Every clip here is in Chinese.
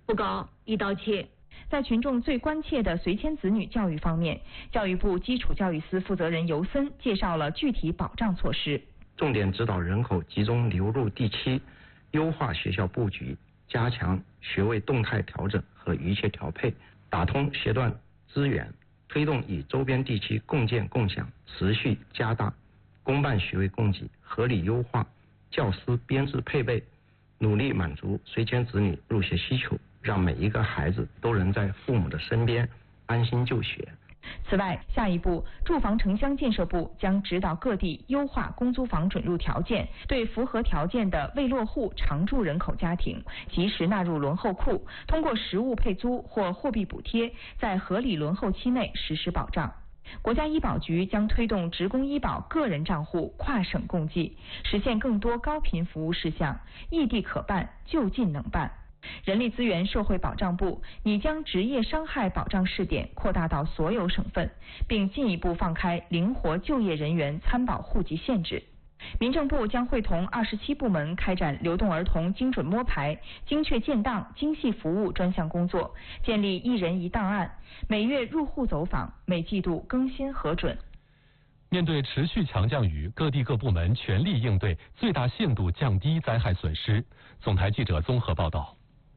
不高，一刀切。 在群众最关切的随迁子女教育方面，教育部基础教育司负责人尤森介绍了具体保障措施。 重点指导人口集中流入地区，优化学校布局，加强学位动态调整和预切调配，打通学段资源，推动与周边地区共建共享，持续加大公办学位供给，合理优化教师编制配备，努力满足随迁子女入学需求，让每一个孩子都能在父母的身边安心就学。 此外，下一步，住房城乡建设部将指导各地优化公租房准入条件，对符合条件的未落户常住人口家庭及时纳入轮候库，通过实物配租或货币补贴，在合理轮候期内实施保障。国家医保局将推动职工医保个人账户跨省共计，实现更多高频服务事项，异地可办，就近能办。人力资源社会保障部拟将职业伤害保障试点扩大到所有省份，并进一步放开灵活就业人员参保户籍限制。民政部将会同27部门开展流动儿童精准摸排、精确建档、精细服务专项工作，建立一人一档案，每月入户走访，每季度更新核准。 面对持续强降雨，各地各部门全力应对，最大限度降低灾害损失。总台记者综合报道。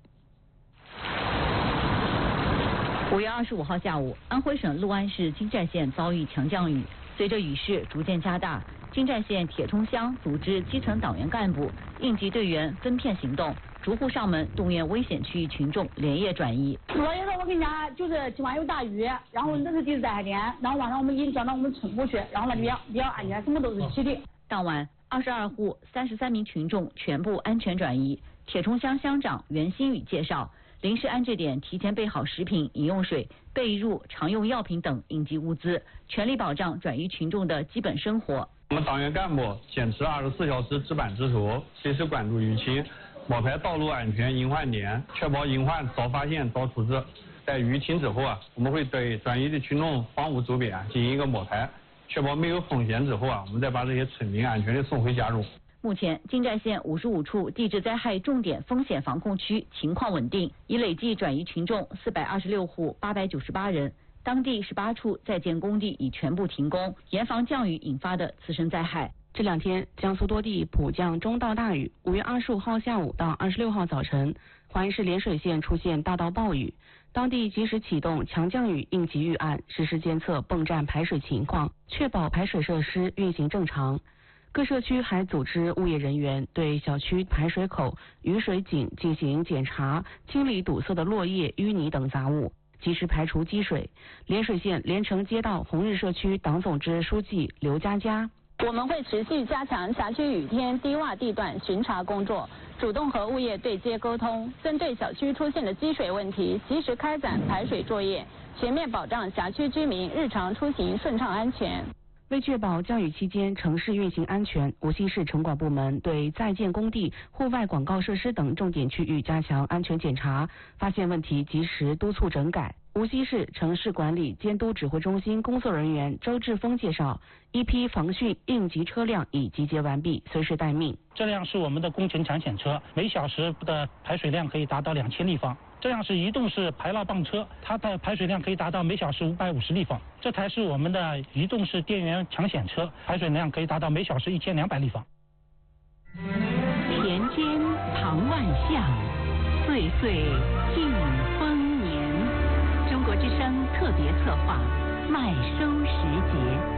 5月25号下午，安徽省六安市金寨县遭遇强降雨，随着雨势逐渐加大，金寨县铁冲乡组织基层党员干部、应急队员分片行动，逐户上门动员危险区域群众连夜转移。 昨天我跟家就是今晚有大雨，然后那是第3天，然后晚上我们已经叫到我们村部去，然后呢比较安全，什么都是齐的。 当晚，22户33名群众全部安全转移。铁冲乡乡长袁新宇介绍，临时安置点提前备好食品、饮用水、被褥、常用药品等应急物资，全力保障转移群众的基本生活。 我们党员干部坚持24小时值班值守，随时关注雨期，摸排道路安全隐患点，确保隐患早发现早处置。在雨停之后我们会对转移的群众房屋周边进行一个摸排，确保没有风险之后我们再把这些村民安全的送回家中。 目前，金寨县55处地质灾害重点风险防控区情况稳定，已累计转移群众426户898人。当地18处在建工地已全部停工，严防降雨引发的次生灾害。 这2天，江苏多地普降中到大雨。5月25号下午到26号早晨，淮安市涟水县出现大到暴雨，当地及时启动强降雨应急预案，实时监测泵站排水情况，确保排水设施运行正常。各社区还组织物业人员对小区排水口、雨水井进行检查，清理堵塞的落叶、淤泥等杂物，及时排除积水。涟水县连城街道红日社区党总支书记刘佳佳： 我们会持续加强辖区雨天低洼地段巡查工作，主动和物业对接沟通，针对小区出现的积水问题，及时开展排水作业，全面保障辖区居民日常出行顺畅安全。 为确保降雨期间城市运行安全，无锡市城管部门对在建工地、户外广告设施等重点区域加强安全检查，发现问题及时督促整改。无锡市城市管理监督指挥中心工作人员周志峰介绍，一批防汛应急车辆已集结完毕，随时待命。 这辆是我们的工程抢险车，每小时的排水量可以达到2000立方。这辆是移动式排涝泵车，它的排水量可以达到每小时550立方。这台是我们的移动式电源抢险车，排水量可以达到每小时1200立方。 田间唐万象，岁岁尽丰年。中国之声特别策划麦收时节。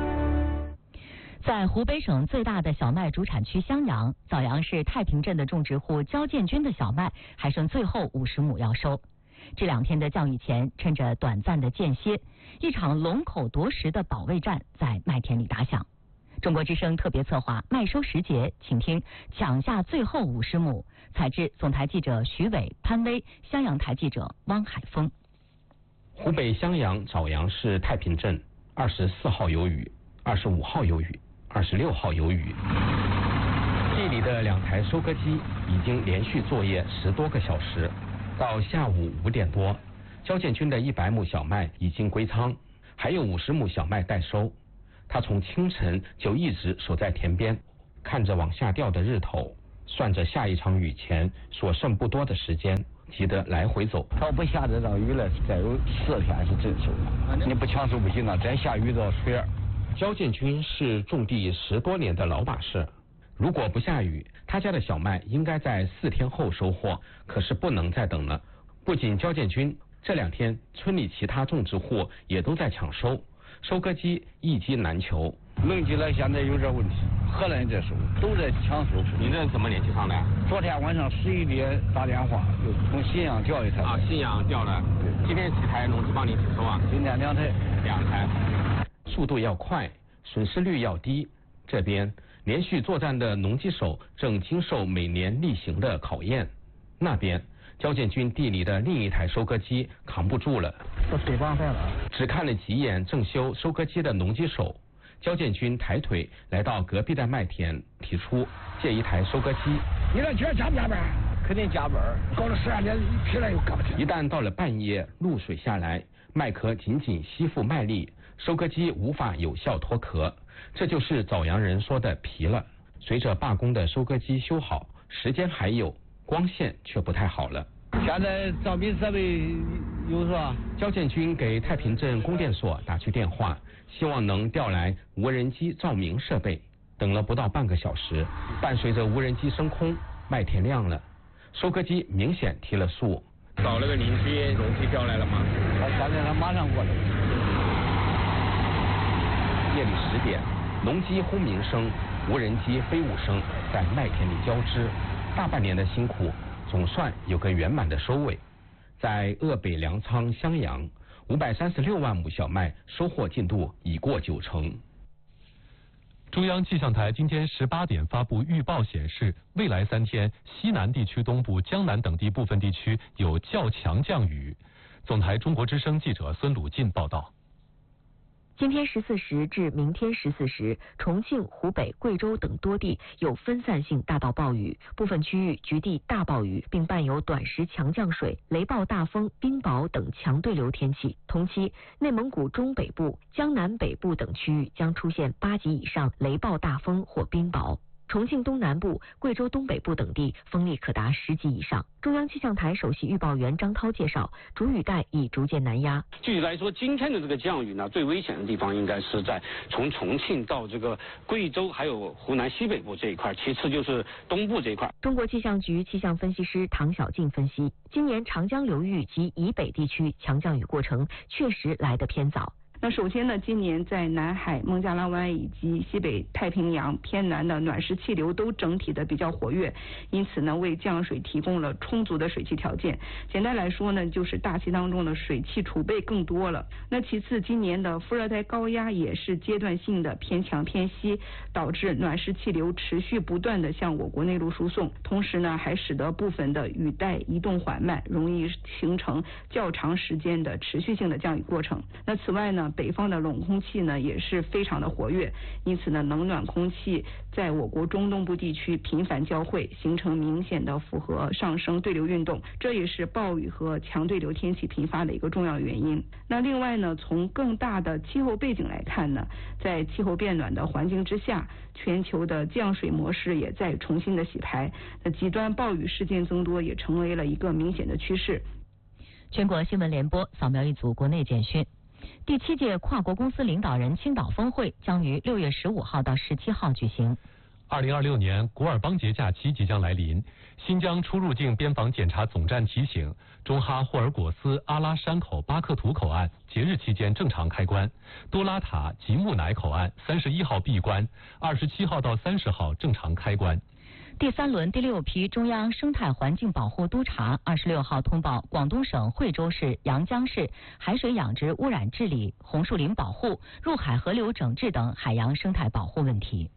在湖北省最大的小麦主产区襄阳，枣阳市太平镇的种植户焦建军的小麦还剩最后50亩要收。这2天的降雨前，趁着短暂的间歇，一场龙口夺食的保卫战在麦田里打响。中国之声特别策划麦收时节，请听抢下最后50亩，采制总台记者徐伟、潘威，襄阳台记者汪海峰。 湖北襄阳枣阳市太平镇24号有雨，25号有雨，26号有雨。地里的2台收割机已经连续作业10多个小时，到下午5点多，焦建军的100亩小麦已经归仓，还有50亩小麦待收。他从清晨就一直守在田边，看着往下掉的日头，算着下一场雨前所剩不多的时间， 急得来回走。 要不下这场雨了，再有4天是真收了。你不抢收不行啊，再下雨到水。 焦建军是种地10多年的老把式，如果不下雨，他家的小麦应该在4天后收获，可是不能再等了。不仅焦建军，这2天村里其他种植户也都在抢收，收割机一机难求。 农机了现在有这问题，何人这收，都在抢收。 您这怎么联系上的？ 昨天晚上11点打电话，又从信阳调一台。 啊，信阳调了。今天几台农机帮您收啊？ 今天2台。 2台。速度要快，损失率要低。这边连续作战的农机手正经受每年例行的考验，那边焦建军地里的另一台收割机扛不住了， 都水帮坏了。 只看了几眼正修收割机的农机手，焦建军抬腿来到隔壁的麦田，提出借一台收割机。 你这今儿加不加班？肯定加班，搞了12点疲了又干不停。 一旦到了半夜，露水下来，麦壳紧紧吸附麦粒，收割机无法有效脱壳，这就是枣阳人说的皮了。随着罢工的收割机修好，时间还有，光线却不太好了。 现在照明设备有是吧？ 焦建军给太平镇供电所打去电话，希望能调来无人机照明设备。等了不到半个小时，伴随着无人机升空，麦田亮了，收割机明显提了速。找了个邻居，农机调来了吗？ 现在他马上过来。 夜里10点，农机轰鸣声、无人机飞舞声在麦田里交织，大半年的辛苦总算有个圆满的收尾。在鄂北粮仓襄阳，536万亩小麦收获进度已过90%。 中央气象台今天18点发布预报显示，未来3天西南地区东部、江南等地部分地区有较强降雨。总台中国之声记者孙鲁进报道。 今天14时至明天14时，重庆、湖北、贵州等多地有分散性大到暴雨，部分区域局地大暴雨，并伴有短时强降水、雷暴大风、冰雹等强对流天气。同期，内蒙古中北部、江南北部等区域将出现8级以上雷暴大风或冰雹。重庆东南部、贵州东北部等地风力可达10级以上。中央气象台首席预报员张涛介绍，主雨带已逐渐南压。 具体来说，今天的这个降雨呢，最危险的地方应该是在从重庆到这个贵州还有湖南西北部这一块，其次就是东部这一块。 中国气象局气象分析师唐小静分析，今年长江流域及以北地区强降雨过程确实来得偏早。 那首先呢，今年在南海、孟加拉湾以及西北太平洋偏南的暖湿气流都整体的比较活跃，因此呢，为降水提供了充足的水汽条件。简单来说呢，就是大气当中的水汽储备更多了。那其次，今年的副热带高压也是阶段性的偏强偏西，导致暖湿气流持续不断的向我国内陆输送，同时呢，还使得部分的雨带移动缓慢，容易形成较长时间的持续性的降雨过程。那此外呢，北方的冷空气呢也是非常的活跃，因此呢，冷暖空气在我国中东部地区频繁交汇，形成明显的复合上升对流运动，这也是暴雨和强对流天气频发的一个重要原因。那另外呢，从更大的气候背景来看呢，在气候变暖的环境之下，全球的降水模式也在重新的洗牌，那极端暴雨事件增多也成为了一个明显的趋势。 全国新闻联播扫描一组国内简讯。第7届跨国公司领导人青岛峰会将于6月15号到17号举行。 2026年古尔邦节假期即将来临，新疆出入境边防检查总站提醒，中哈霍尔果斯阿拉山口巴克图口岸节日期间正常开关，多拉塔吉木乃口岸31号闭关，27号到30号正常开关。 第3轮第6批中央生态环境保护督查26号通报广东省惠州市、阳江市海水养殖污染治理、红树林保护、入海河流整治等海洋生态保护问题。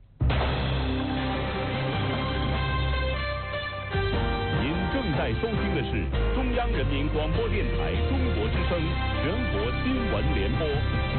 您正在收听的是中央人民广播电台中国之声全国新闻联播。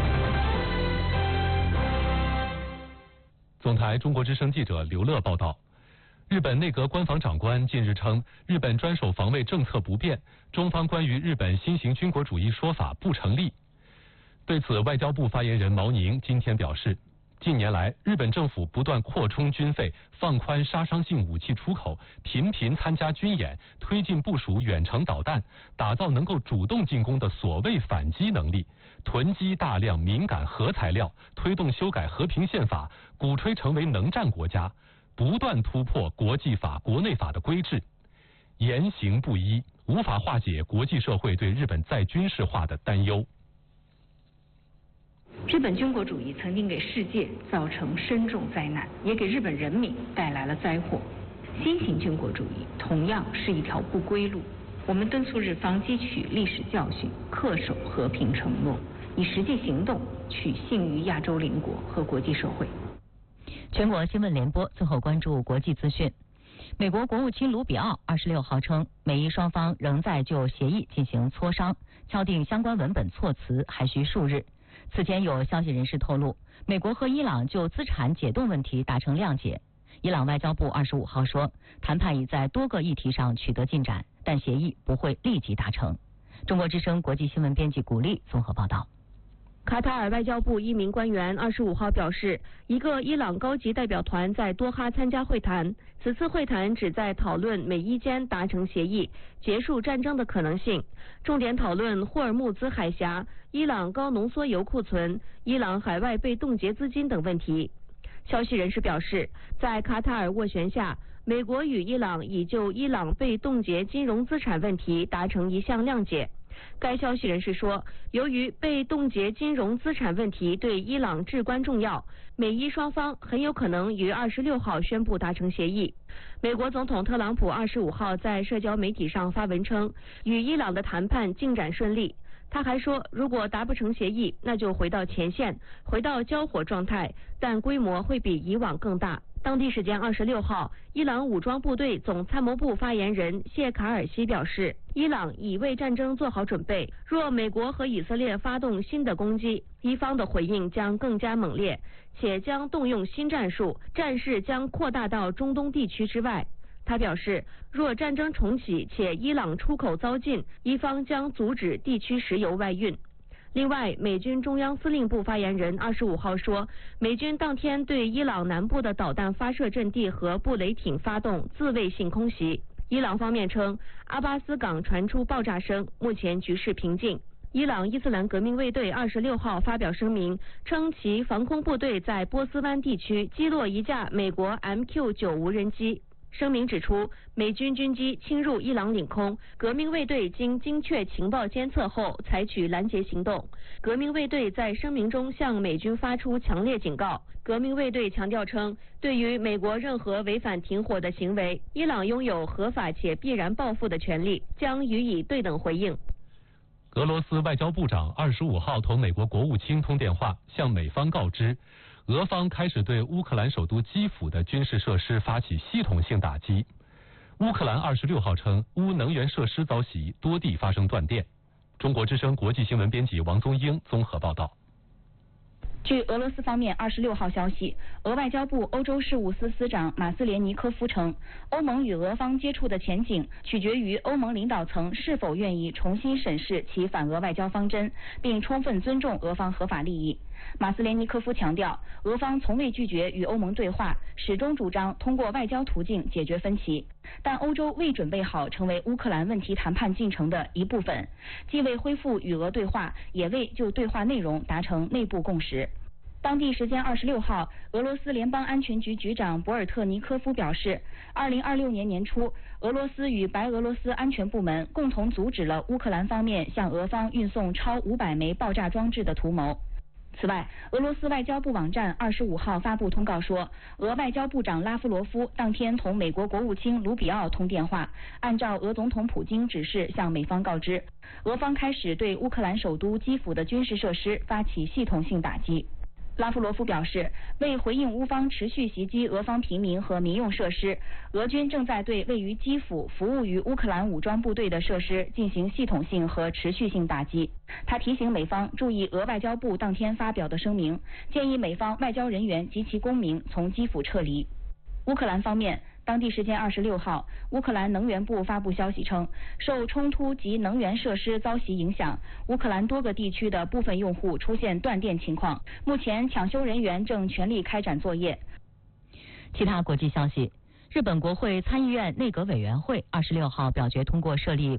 总台中国之声记者刘乐报道。日本内阁官房长官近日称，日本专守防卫政策不变，中方关于日本新型军国主义说法不成立。对此，外交部发言人毛宁今天表示， 近年来，日本政府不断扩充军费，放宽杀伤性武器出口，频频参加军演，推进部署远程导弹，打造能够主动进攻的所谓反击能力，囤积大量敏感核材料，推动修改和平宪法，鼓吹成为能战国家，不断突破国际法、国内法的规制，言行不一，无法化解国际社会对日本再军事化的担忧。 日本军国主义曾经给世界造成深重灾难，也给日本人民带来了灾祸。新型军国主义同样是一条不归路。我们敦促日方汲取历史教训，恪守和平承诺，以实际行动取信于亚洲邻国和国际社会。 全国新闻联播最后关注国际资讯。美国国务卿卢比奥26号称，美伊双方仍在就协议进行磋商，敲定相关文本措辞还需数日。此前有消息人士透露，美国和伊朗就资产解冻问题达成谅解。伊朗外交部25号说，谈判已在多个议题上取得进展，但协议不会立即达成。中国之声国际新闻编辑古丽综合报道。 卡塔尔外交部一名官员25号表示，一个伊朗高级代表团在多哈参加会谈，此次会谈旨在讨论美伊间达成协议，结束战争的可能性，重点讨论霍尔木兹海峡、伊朗高浓缩铀库存、伊朗海外被冻结资金等问题。消息人士表示，在卡塔尔斡旋下，美国与伊朗已就伊朗被冻结金融资产问题达成一项谅解。该消息人士说，由于被冻结金融资产问题对伊朗至关重要，美伊双方很有可能于26号宣布达成协议。美国总统特朗普25号在社交媒体上发文称，与伊朗的谈判进展顺利。他还说，如果达不成协议，那就回到前线，回到交火状态，但规模会比以往更大。当地时间26号，伊朗武装部队总参谋部发言人谢卡尔西表示，伊朗已为战争做好准备，若美国和以色列发动新的攻击，伊方的回应将更加猛烈，且将动用新战术，战事将扩大到中东地区之外。他表示，若战争重启且伊朗出口遭禁，伊方将阻止地区石油外运。另外，美军中央司令部发言人25号说，美军当天对伊朗南部的导弹发射阵地和布雷艇发动自卫性空袭。伊朗方面称，阿巴斯港传出爆炸声，目前局势平静。伊朗伊斯兰革命卫队26号发表声明，称其防空部队在波斯湾地区击落一架美国 MQ-9 无人机。声明指出，美军军机侵入伊朗领空，革命卫队经精确情报监测后采取拦截行动。革命卫队在声明中向美军发出强烈警告。革命卫队强调称，对于美国任何违反停火的行为，伊朗拥有合法且必然报复的权利，将予以对等回应。 俄罗斯外交部长25号同美国国务卿通电话，向美方告知，俄方开始对乌克兰首都基辅的军事设施发起系统性打击。乌克兰26号称，乌能源设施遭袭，多地发生断电。中国之声国际新闻编辑王宗英综合报道。 据俄罗斯方面26号消息，俄外交部欧洲事务司司长马斯连尼科夫称，欧盟与俄方接触的前景取决于欧盟领导层是否愿意重新审视其反俄外交方针，并充分尊重俄方合法利益。马斯连尼科夫强调，俄方从未拒绝与欧盟对话，始终主张通过外交途径解决分歧，但欧洲未准备好成为乌克兰问题谈判进程的一部分，既未恢复与俄对话，也未就对话内容达成内部共识。当地时间26号，俄罗斯联邦安全局局长博尔特尼科夫表示，2026年年初，俄罗斯与白俄罗斯安全部门共同阻止了乌克兰方面向俄方运送超500枚爆炸装置的图谋。此外，俄罗斯外交部网站25号发布通告说，俄外交部长拉夫罗夫当天同美国国务卿卢比奥通电话，按照俄总统普京指示向美方告知，俄方开始对乌克兰首都基辅的军事设施发起系统性打击。拉夫罗夫表示，为回应乌方持续袭击俄方平民和民用设施，俄军正在对位于基辅服务于乌克兰武装部队的设施进行系统性和持续性打击。他提醒美方注意俄外交部当天发表的声明，建议美方外交人员及其公民从基辅撤离。乌克兰方面当地时间26号，乌克兰能源部发布消息称，受冲突及能源设施遭袭影响，乌克兰多个地区的部分用户出现断电情况，目前抢修人员正全力开展作业。 其他国际消息，日本国会参议院内阁委员会26号表决通过设立